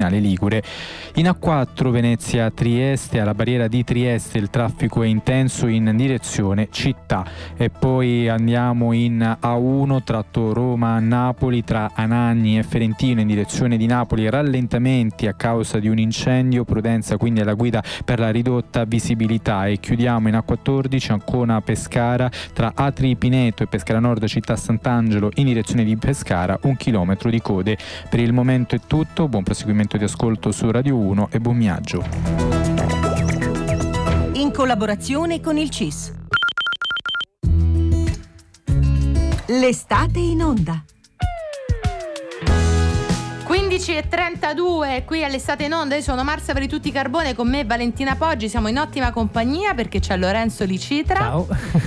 Viminale Ligure. In A4 Venezia-Trieste, alla barriera di Trieste il traffico è intenso in direzione città. E poi andiamo in A1 tratto Roma-Napoli tra Anagni e Ferentino in direzione di Napoli, rallentamenti a causa di un incendio, prudenza quindi alla guida per la ridotta visibilità. E chiudiamo in A14 Ancona-Pescara tra Atri Pineto e Pescara Nord città Sant'Angelo in direzione di Pescara, 1 chilometro di code. Per il momento è tutto, buon proseguimento di ascolto su Radio 1 e buon viaggio. In collaborazione con il CIS. L'estate in onda. 15:32 qui all'estate in onda. Io sono Marzia per tutti Carbone, con me Valentina Poggi. Siamo in ottima compagnia perché c'è Lorenzo Licitra. Ciao.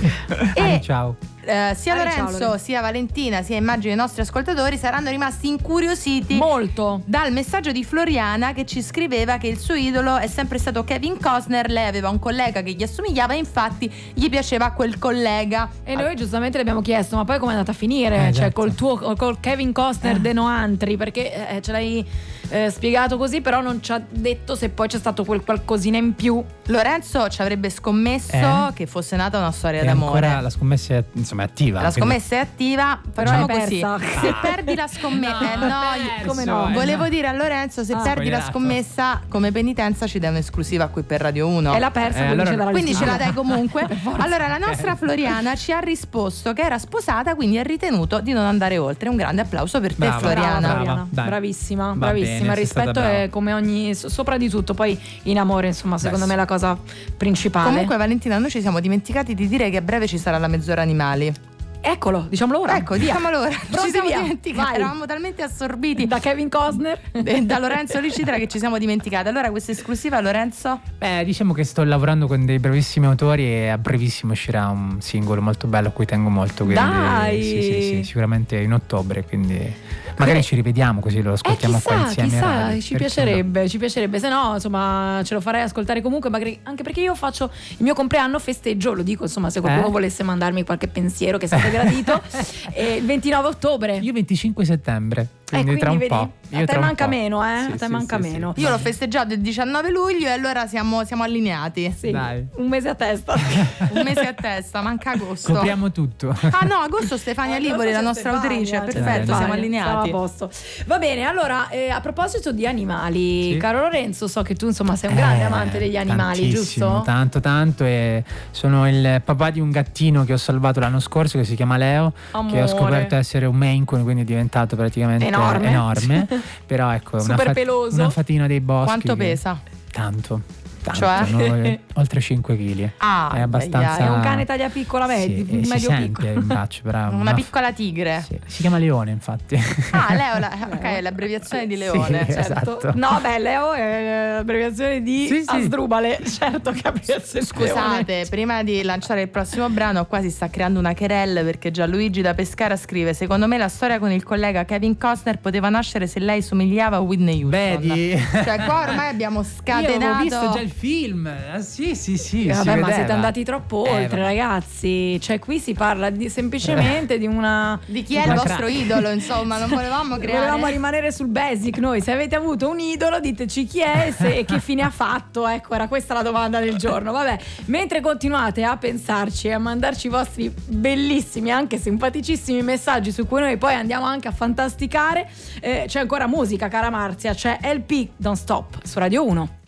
E ciao. Sia Lorenzo sia Valentina sia immagino i nostri ascoltatori saranno rimasti incuriositi molto dal messaggio di Floriana che ci scriveva che il suo idolo è sempre stato Kevin Costner. Lei aveva un collega che gli assomigliava e infatti gli piaceva quel collega. E noi giustamente le abbiamo chiesto: ma poi com'è andata a finire? Cioè col Kevin Costner de Noantri, perché ce l'hai spiegato così, però non ci ha detto se poi c'è stato quel qualcosina in più. Lorenzo ci avrebbe scommesso che fosse nata una storia d'amore. Ancora la scommessa è, insomma, è attiva. La scommessa è attiva, facciamo però è così. persa. Se perdi la scommessa, come no? Volevo dire a Lorenzo, se perdi la scommessa, come penitenza ci dai un'esclusiva qui per Radio 1. E l'ha persa, quindi ce la dai comunque. Allora la nostra Floriana ci ha risposto che era sposata, quindi ha ritenuto di non andare oltre. Un grande applauso per te, Floriana. Brava. Bravissima, Va bravissima. bene, Il rispetto è come ogni, sopra di tutto. Poi in amore, insomma, secondo me è la cosa principale. Comunque Valentina, noi ci siamo dimenticati di dire che a breve ci sarà la mezz'ora animali. Eccolo, diciamolo ora. Ecco, diciamolo ora. Ci siamo dimenticati, eravamo talmente assorbiti da Kevin Costner e da Lorenzo Licitra che ci siamo dimenticati. Allora, questa esclusiva, Lorenzo? Diciamo che sto lavorando con dei bravissimi autori e a brevissimo uscirà un singolo molto bello a cui tengo molto. Quindi, dai! Sì, sicuramente in ottobre, quindi magari ci rivediamo così lo ascoltiamo qua insieme. Chissà, ci piacerebbe. Se no, insomma, ce lo farei ascoltare comunque, magari, anche perché io faccio il mio compleanno, festeggio, lo dico, insomma, se qualcuno volesse mandarmi qualche pensiero che sarebbe gradito, il 29 ottobre. Io 25 settembre. Quindi tra un vedi, po'. a te manca meno, a te manca meno. Io l'ho festeggiato il 19 luglio e allora siamo allineati. Sì. Dai. Un mese a testa. Manca agosto. Copriamo tutto. Ah no, agosto Stefania Livori, la nostra autrice. Perfetto, siamo allineati. A posto. Va bene, allora a proposito di animali, caro Lorenzo, so che tu insomma sei un grande amante degli animali, giusto? Tanto, e sono il papà di un gattino che ho salvato l'anno scorso che si chiama Leo. Amore. Che ho scoperto essere un Maine Coon, quindi è diventato praticamente enorme. Però ecco, super peloso. Una fatina dei boschi. Quanto pesa? Tanto, cioè? oltre 5 kg. È abbastanza. È un cane taglia piccola, medio si sente piccolo. in braccio, bravo. Una piccola tigre. Sì. Si chiama Leone, infatti. Leo, ok, l'abbreviazione di Leone. Sì, certo. esatto. No, Leo è l'abbreviazione di Asdrubale. Certo che abbreviazione. Scusate, prima di lanciare il prossimo brano, qua si sta creando una querelle perché Gianluigi da Pescara scrive: secondo me la storia con il collega Kevin Costner poteva nascere se lei somigliava a Whitney Houston. Vedi? Cioè qua ormai abbiamo scatenato. Io ho visto già il film. Sì. Vabbè, ma siete andati troppo oltre, ragazzi. Cioè, qui si parla semplicemente di una. Di chi è il vostro idolo, insomma, non volevamo creare. Volevamo rimanere sul basic noi. Se avete avuto un idolo, diteci chi è e che fine ha fatto. Ecco, era questa la domanda del giorno. Vabbè, mentre continuate a pensarci e a mandarci i vostri bellissimi, anche simpaticissimi messaggi su cui noi poi andiamo anche a fantasticare, c'è ancora musica, cara Marzia. C'è LP Don't Stop su Radio 1.